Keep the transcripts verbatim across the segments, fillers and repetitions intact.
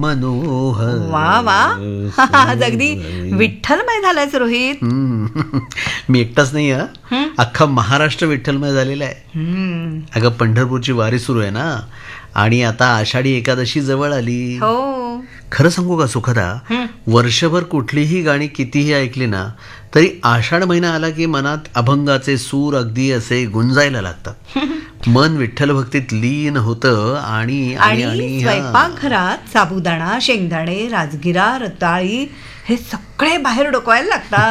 मनोहर. वा वा आज अगदी विठ्ठलमय झालायच रोहित. मी एकटाच नाही हा, अख्खा महाराष्ट्र विठ्ठलमय झालेला आहे. अगं पंढरपूरची वारी सुरू आहे ना, आणि आता आषाढी एकादशी जवळ आली. हो, खरं सांगू का सुखदा, वर्षभर कुठलीही गाणी कितीही ऐकली ना तरी आषाढ महिना आला की मनात अभंगाचे सूर अगदी असे गुंजायला लागतात. मन विठ्ठल भक्तीत लीन होतं. आणि आणि स्वयंपाकघरात साबुदाणा, शेंगदाणे, राजगिरा, रताळी हे सगळे बाहेर डोकवायला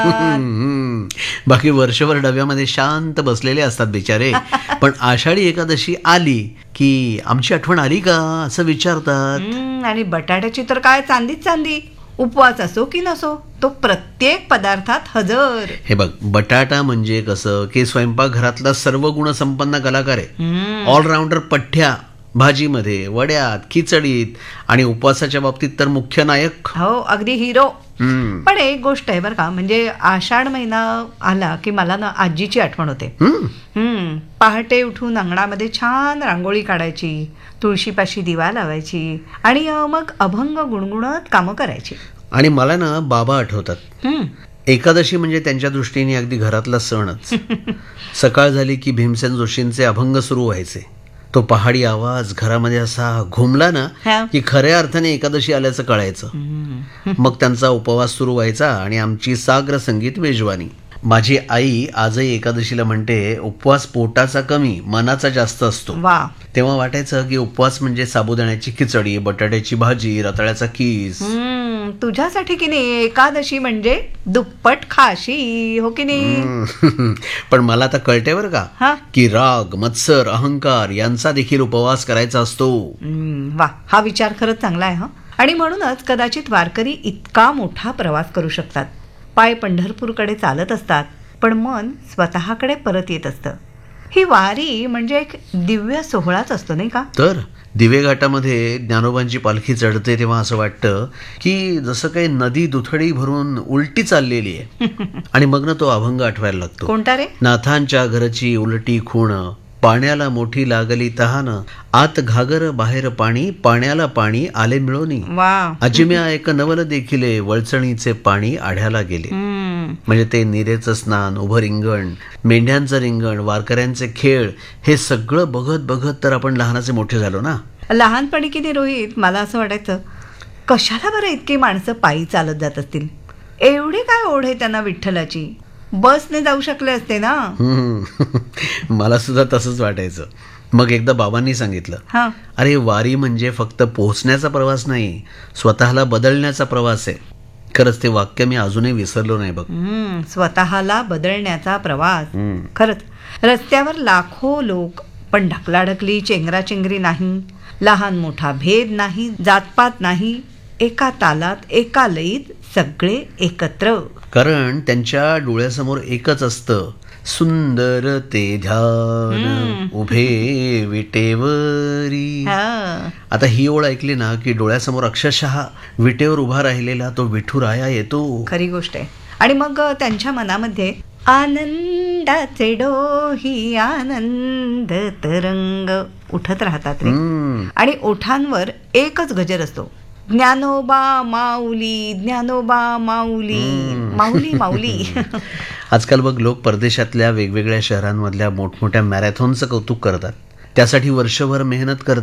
लागतात. बाकी वर्षभर डब्यामध्ये शांत बसलेले असतात बिचारे, पण आषाढी एकादशी आली की आमची आठवण आली का असं विचारतात. आणि बटाट्याची तर काय चांदीच चांदी. उपवास असो की नसो, तो प्रत्येक पदार्थात हजर. हे बघ, बटाटा म्हणजे कसं की स्वयंपाकघरातला सर्व गुणसंपन्न कलाकार आहे. ऑलराऊंडर पठ्ठ्या, भाजीमध्ये, वड्यात, खिचडीत, आणि उपवासाच्या बाबतीत तर मुख्य नायक. हो, अगदी हिरो. पण एक गोष्ट आहे बरं का, म्हणजे आषाढ महिना आला की मला ना आजीची आठवण होते. हम्म पहाटे उठून अंगणामध्ये छान रांगोळी काढायची, तुळशीपाशी दिवा लावायची, आणि मग अभंग गुणगुणत कामं करायची. आणि मला ना बाबा आठवतात. एकादशी म्हणजे त्यांच्या दृष्टीने अगदी घरातला सणच. सकाळ झाली की भीमसेन जोशींचे अभंग सुरू व्हायचे. तो पहाडी आवाज घरामध्ये असा घुमला ना की खऱ्या अर्थाने एकादशी आल्याचं कळायचं. मग त्यांचा उपवास सुरू व्हायचा आणि आमची साग्र संगीत मेजवानी. माझी आई आजही एकादशीला म्हणते, उपवास पोटाचा कमी मनाचा जास्त असतो. तेव्हा वाटायचं की उपवास म्हणजे साबुदाण्याची खिचडी, बटाट्याची भाजी, रताळ्याचा कीस. तुझ्यासाठी की नाही एकादशी म्हणजे दुप्पट खाशी, हो की नाही? पण मला आता कळते बरं का की राग, मत्सर, अहंकार यांचा देखील उपवास करायचा असतो. वा, हा विचार खरंच चांगला आहे. हा, आणि म्हणूनच कदाचित वारकरी इतका मोठा प्रवास करू शकतात. पाय पंढरपूरकडे चालत असतात, पण मन स्वतःकडे परत येत असतं. ही वारी म्हणजे एक दिव्य सोहळाच असतो, नाही का? तर दिवे घाटामध्ये ज्ञानोबांची पालखी चढते तेव्हा असं वाटतं की जसं काही नदी दुथडी भरून उलटी चाललेली आहे. आणि मग ना तो अभंग आठवायला लागतो. कोणता रे? नाथांच्या घरची उलटी खूण, पाण्याला मोठी लागली तहान, आत घागर बाहेर पाणी, पाण्याला पाणी आले मिळोनी. अजिम्या एक नवल देखिले, वळचणीचे पाणी आढ्याला गेले. म्हणजे ते निरेचं स्नान, उभं रिंगण, मेंढ्यांचं रिंगण, वारकऱ्यांचे खेळ, हे सगळं बघत बघत तर आपण लहानाचे मोठे झालो ना. लहानपणी की नाही रोहित, मला असं वाटायचं कशाला बरं इतकी माणसं पायी चालत जात असतील. एवढी काय ओढ आहे त्यांना विठ्ठलाची. बसने जाऊ शकले असते ना. मला सुद्धा तसंच वाटायचं. मग एकदा बाबांनी सांगितलं, अरे वारी म्हणजे फक्त पोहोचण्याचा प्रवास नाही, स्वतःला बदलण्याचा प्रवास आहे. खरंच ते वाक्य मी अजूनही विसरलो नाही बघ. स्वतःला बदलण्याचा प्रवास. खरंच रस्त्यावर लाखो लोक, पण ढकलाढकली, चेंगराचेंगरी नाही, लहान मोठा भेद नाही, जातपात नाही, एका तालात एका लयीत सगळे एकत्र. कारण त्यांच्या डोळ्यासमोर एकच असतं, सुंदर ते ध्यान उभे विटेवरी. आता ही ओळ ऐकली ना की डोळ्यासमोर अक्षरशः विटेवर उभा राहिलेला तो विठुराया येतो. खरी गोष्ट आहे. आणि मग त्यांच्या मनामध्ये आनंदाचे डोही, आनंद तरंग उठत राहतात रे. आणि ओठांवर एकच गजर असतो, ज्ञानोबा माऊली, ज्ञानोबा माऊली, माऊली माऊली. आजकाल बघ, लोक परदेशातल्या वेगवेगळ्या शहरांमधल्या मोठमोठ्या मॅरेथॉनचं कौतुक करतात. त्यासाठी वर्षभर मेहनत करतात.